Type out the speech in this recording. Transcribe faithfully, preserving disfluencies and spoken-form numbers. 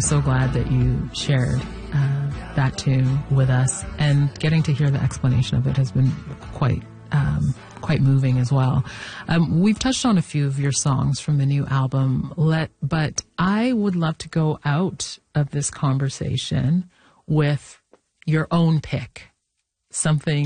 so glad that you shared uh, that tune with us, and getting to hear the explanation of it has been quite um, quite moving as well. Um, we've touched on a few of your songs from the new album, Let, but I would love to go out of this conversation with your own pick, something